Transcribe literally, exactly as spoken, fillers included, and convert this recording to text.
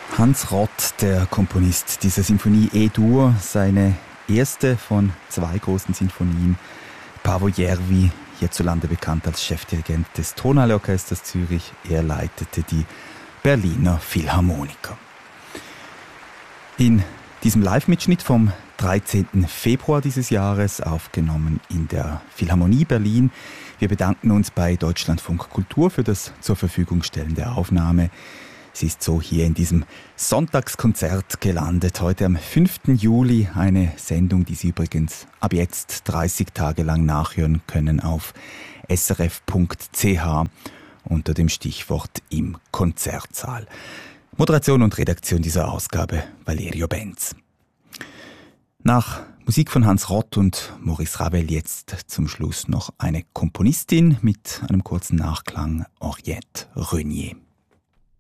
Hans Rott, der Komponist dieser Sinfonie E-Dur, seine erste von zwei großen Sinfonien. Paavo Järvi, hierzulande bekannt als Chefdirigent des Tonhalle-Orchesters Zürich, er leitete die Berliner Philharmoniker. In diesem Live-Mitschnitt vom dreizehnten Februar dieses Jahres, aufgenommen in der Philharmonie Berlin. Wir bedanken uns bei Deutschlandfunk Kultur für das zur Verfügung stellen der Aufnahme. Sie ist so hier in diesem Sonntagskonzert gelandet, heute am fünften Juli. Eine Sendung, die Sie übrigens ab jetzt dreißig Tage lang nachhören können auf s r f punkt c h unter dem Stichwort im Konzertsaal. Moderation und Redaktion dieser Ausgabe Valerio Benz. Nach Musik von Hans Rott und Maurice Ravel jetzt zum Schluss noch eine Komponistin mit einem kurzen Nachklang, Henriette Renier.